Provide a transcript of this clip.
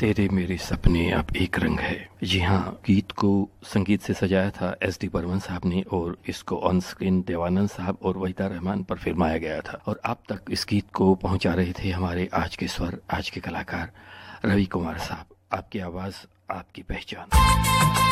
तेरे मेरे सपने अब एक रंग है। जी हाँ, गीत को संगीत से सजाया था एस डी बर्मन साहब ने और इसको ऑन स्क्रीन देवानंद साहब और वहीदा रहमान पर फिल्माया गया था। और आप तक इस गीत को पहुंचा रहे थे हमारे आज के स्वर, आज के कलाकार रवि कुमार साहब। आपकी आवाज़, आपकी पहचान।